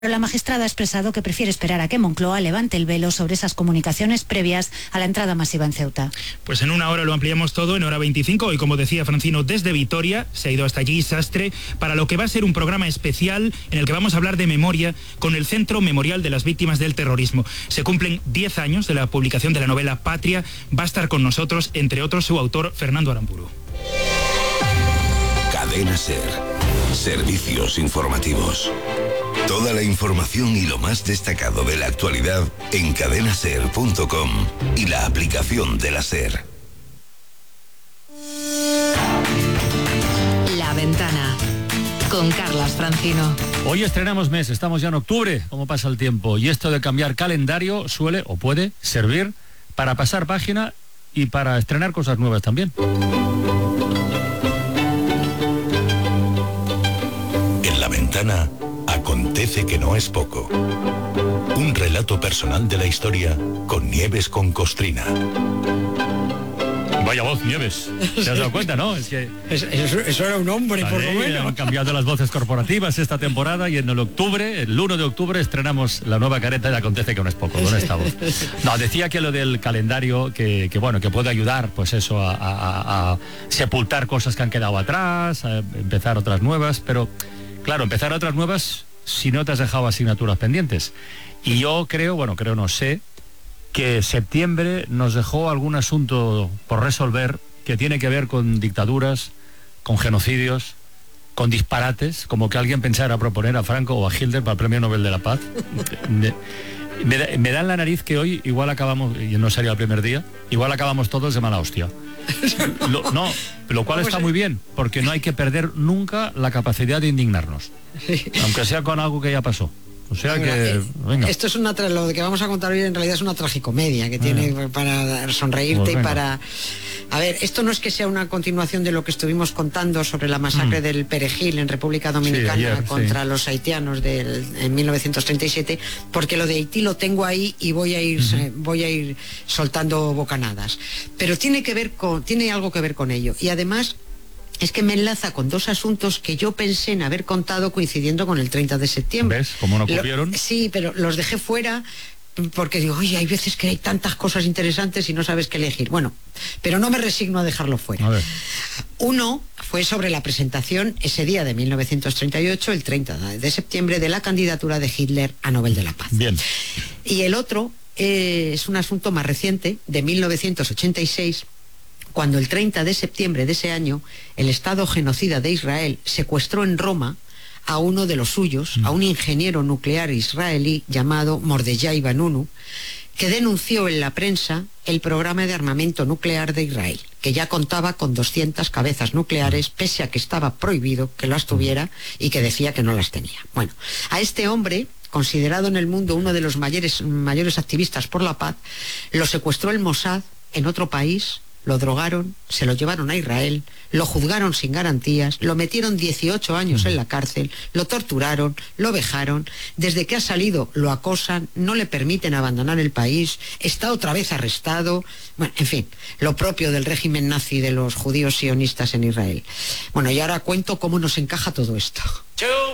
Pero la magistrada ha expresado que prefiere esperar a que Moncloa levante el velo sobre esas comunicaciones previas a la entrada masiva en Ceuta. Pues en una hora lo ampliamos todo, en hora 25, y como decía Francino, desde Vitoria se ha ido hasta allí Sastre para lo que va a ser un programa especial en el que vamos a hablar de memoria con el Centro Memorial de las Víctimas del Terrorismo. Se cumplen 10 años de la publicación de la novela Patria. Va a estar con nosotros, entre otros, su autor, Fernando Aramburu. Cadena SER. Servicios informativos. Toda la información y lo más destacado de la actualidad en cadenaser.com y la aplicación de la SER. La Ventana, con Carlas Francino. Hoy estrenamos mes, estamos ya en octubre, cómo pasa el tiempo, y esto de cambiar calendario suele o puede servir para pasar página y para estrenar cosas nuevas también. En La Ventana acontece que no es poco. Un relato personal de la historia con Nieves con Costrina. Vaya voz, Nieves. ¿Te has dado cuenta, no? Es que eso era un hombre, por lo menos. Han cambiado las voces corporativas esta temporada y en el 1 de octubre, estrenamos la nueva careta de Acontece que no es poco, con esta voz. No, decía que lo del calendario, que puede ayudar, pues eso, a sepultar cosas que han quedado atrás, a empezar otras nuevas, pero claro, empezar otras nuevas si no te has dejado asignaturas pendientes. Y yo no sé, que septiembre nos dejó algún asunto por resolver que tiene que ver con dictaduras, con genocidios, con disparates, como que alguien pensara proponer a Franco o a Hitler para el Premio Nobel de la Paz. Me da en la nariz que hoy igual acabamos, y no sería el primer día, igual acabamos todos de mala hostia. Lo cual está muy bien, porque no hay que perder nunca la capacidad de indignarnos, aunque sea con algo que ya pasó. O sea que, venga. Esto es lo que vamos a contar hoy en realidad es una tragicomedia que tiene para sonreírte y para... A ver, esto no es que sea una continuación de lo que estuvimos contando sobre la masacre del Perejil en República Dominicana, sí, ayer, contra los haitianos en 1937, porque lo de Haití lo tengo ahí y voy a ir soltando bocanadas. Pero tiene algo que ver con ello. Y además es que me enlaza con dos asuntos que yo pensé en haber contado coincidiendo con el 30 de septiembre. ¿Ves cómo no ocurrieron? Sí, pero los dejé fuera porque digo, oye, hay veces que hay tantas cosas interesantes y no sabes qué elegir. Bueno, pero no me resigno a dejarlo fuera. Uno fue sobre la presentación ese día de 1938, el 30 de septiembre, de la candidatura de Hitler a Nobel de la Paz. Bien. Y el otro es un asunto más reciente, de 1986, cuando el 30 de septiembre de ese año el Estado genocida de Israel secuestró en Roma a uno de los suyos, a un ingeniero nuclear israelí llamado Mordejai Vanunu, que denunció en la prensa el programa de armamento nuclear de Israel, que ya contaba con 200 cabezas nucleares, pese a que estaba prohibido que las tuviera y que decía que no las tenía. Bueno, a este hombre, considerado en el mundo uno de los mayores activistas por la paz, lo secuestró el Mossad en otro país, lo drogaron, se lo llevaron a Israel, lo juzgaron sin garantías, lo metieron 18 años en la cárcel, lo torturaron, lo vejaron, desde que ha salido lo acosan, no le permiten abandonar el país, está otra vez arrestado, bueno, en fin, lo propio del régimen nazi de los judíos sionistas en Israel. Bueno, y ahora cuento cómo nos encaja todo esto.